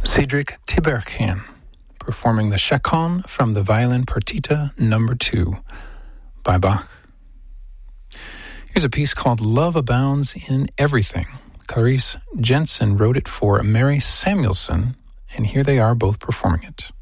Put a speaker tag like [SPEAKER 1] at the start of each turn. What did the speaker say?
[SPEAKER 1] Cedric Tiberghien performing the Chaconne from the Violin Partita No. 2 by Bach. Here's a piece called Love Abounds in Everything. Clarice Jensen wrote it for Mary Samuelson, and here they are both performing it.